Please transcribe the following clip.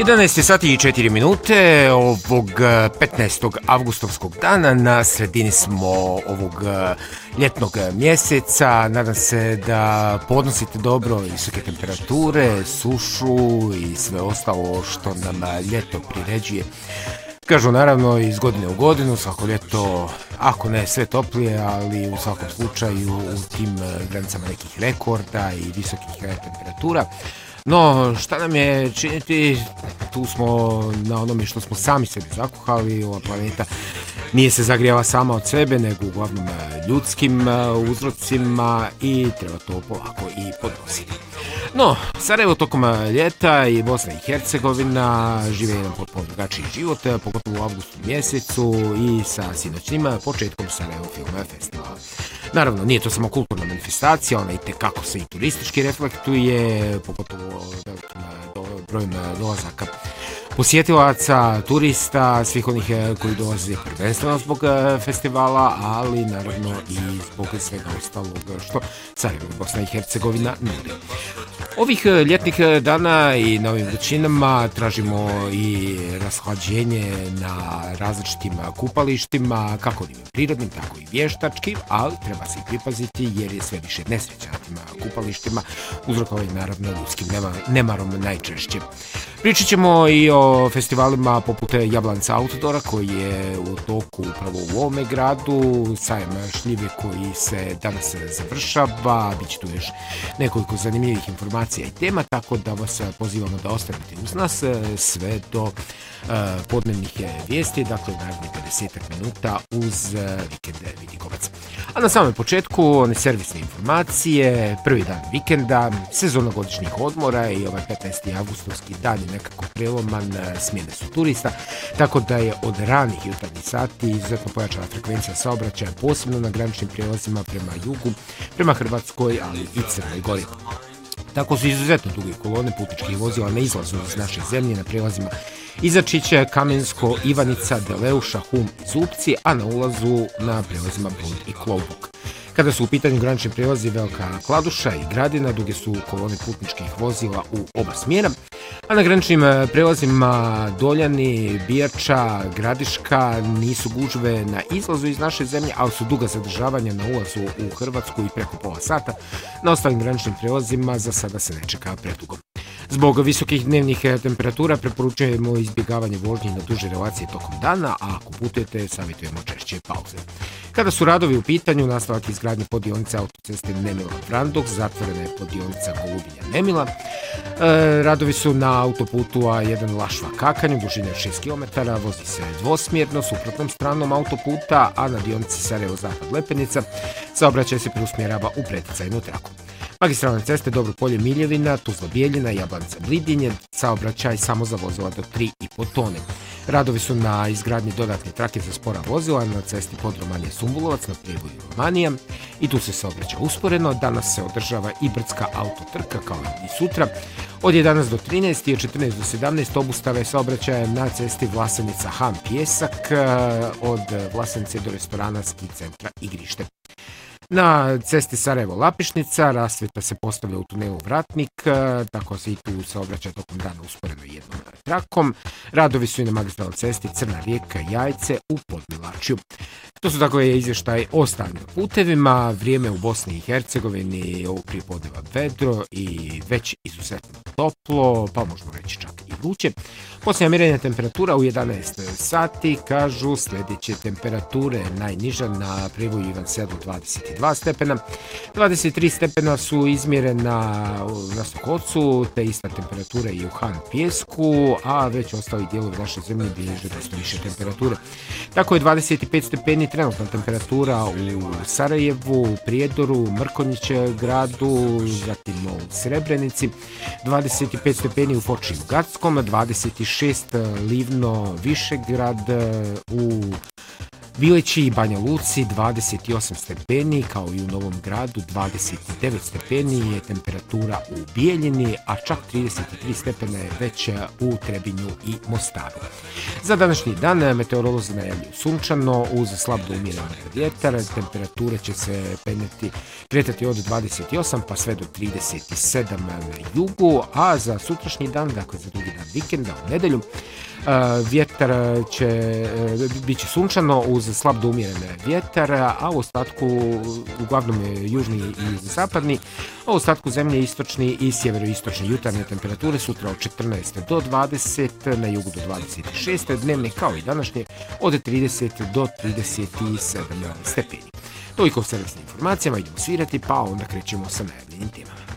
11 sati i 4 minute ovog 15. avgustovskog dana. Na sredini smo ovog ljetnog mjeseca. Nadam se da podnosite dobro visoke temperature, sušu i sve ostalo što nam ljeto priređuje. Kažu naravno iz godine u godinu, svako ljeto, ako ne sve toplije, ali u svakom slučaju u tim granicama nekih rekorda i visokih temperatura. No, šta nam je činiti? Tu smo na onome što smo sami sebi zakuhali. Ova planeta nije se zagrijava sama od sebe, nego uglavnom ljudskim uzrocima i treba to polako i podnositi. No, Sarajevo tokom ljeta i Bosna i Hercegovina žive jedan potpuno drugačiji život, pogotovo u avgustu mjesecu i sa sinoćnim početkom Sarajevo Film Festivala. Naravno, nije to samo kulturna manifestacija, ona itekako se i turistički reflektuje, pogotovo velikim brojem dolazaka posjetilaca, turista, svih onih koji dolaze prvenstveno zbog festivala, ali naravno i zbog svega ostalog što Sarajevo i Bosna i Hercegovina nude. Ovih ljetnih dana i na ovim vrućinama tražimo i rashlađenje na različitim kupalištima, kako onim prirodnim, tako i vještačkim, ali treba se i pripaziti jer je sve više nesreća na tim kupalištima, uzrokovanim naravno ljudskim nemarom najčešće. Pričat ćemo i o festivalima poput Jablanca Outdoora koji je u toku upravo u ovome gradu, sajam šljive koji se danas završava, bit će tu još nekoliko zanimljivih informacija i tema, tako da vas pozivamo da ostanete uz nas sve do podnevnih vijesti, dakle naravno 50 minuta uz vikend Vidikovac. A na samom početku one servisne informacije, prvi dan vikenda, sezona godišnjih odmora i ovaj 15. avgustovski dan je nekako preloman, smjene su turista, tako da je od ranih jutarnjih sati izuzetno pojačana frekvencija saobraćaja, posebno na graničnim prijelazima prema jugu, prema Hrvatskoj, ali i Crnoj Gori. Tako su izuzetno duge kolone putničkih vozila na izlazu iz naše zemlje na prijelazima Izačiće, Kamensko, Ivanica, Deleuša, Hum i Zupci, a na ulazu na prijelazima Brod i Kloubuk. Kada su u pitanju granični prijelazi Velika Kladuša i Gradina, duge su kolone putničkih vozila u oba smjera, a na graničnim prijelazima Doljani, Bijača, Gradiška nisu gužve na izlazu iz naše zemlje, ali su duga zadržavanja na ulazu u Hrvatsku i preko pola sata. Na ostalim graničnim prijelazima za sada se ne čeka predugo. Zbog visokih dnevnih temperatura preporučujemo izbjegavanje vožnje na duže relacije tokom dana, a ako putujete savjetujemo češće pauze. Kada su radovi u pitanju, nastavak izgradnje poddionice autoceste Nemila-Vrandok, zatvorena je poddionica Golubinja-Nemila. Radovi su na autoputu A1 Lašva-Kakanj, dužine 6 km, vozi se dvosmjerno, suprotnom stranom autoputa, a na dionici Sarajevo-Zapad-Lepenica saobraćaj se preusmjerava u preticajnu traku. Magistralne ceste Dobro Polje-Miljevina, Tuzla-Bijeljina, Jablanca-Blidinje, saobraćaj samo za vozila do 3,5 tone. Radovi su na izgradnji dodatne trake za spora vozila na cesti Podromanija-Sumbulovac na prijevoju Romanija i tu se saobraća usporeno. Danas se održava i brdska autotrka kao i sutra. Od 11 do 13 i od 14 do 17 obustave saobraćaja na cesti Vlasenica-Han Pjesak, od Vlasenice do restorana Ski centra Igrište. Na cesti Sarajevo-Lapišnica rasvjeta se postavlja u tunelu Vratnik, tako se i tu saobraća tokom dana usporeno jednom trakom. Radovi su i na magistralnoj cesti Crna Rijeka-Jajce u Podmilačju. To su takve izvještaj o stanju putevima. Vrijeme u Bosni i Hercegovini ovog prijepodneva vedro i već izuzetno toplo, pa možemo reći čak i vruće. Posljednja mjerenja temperatura u 11 sati kažu sljedeće temperature: najniža na prijevoju Ivan Sedlo 22 stepena, 23 stepena su izmjerena na Stokocu, te ista temperatura i u Han Pjesku, a već ostali dijelovi naše zemlje bilježe dosta više temperature. Tako je 25 stepeni trenutna temperatura u Sarajevu, Prijedoru, Mrkonjiće gradu, zatim u Srebrenici, 25 stepeni u Foči u Gatskom, 26 Livno Višegrad, u Bileći i Banja Luci 28 stepeni, kao i u Novom Gradu 29 stepeni je temperatura u Bijeljini, a čak 33 stepena je već u Trebinju i Mostaru. Za današnji dan meteorolozi najavljuju sunčano uz slab do umjeren vjetar, temperature će se kretati od 28 pa sve do 37 na jugu, a za sutrašnji dan, dakle za drugi dan vikenda u nedelju, vjetar bit će sunčano uz slab do umjeren vjetar, a u ostatku, uglavnom je južni i zapadni, a u ostatku zemlje istočni i sjeveroistočni jutarnje temperature sutra od 14 do 20, na jugu do 26, dnevne kao i današnje od 30 do 37 stepeni. Toliko o servisnim informacijama, idemo svirati, pa onda krećemo sa najavljenim temama.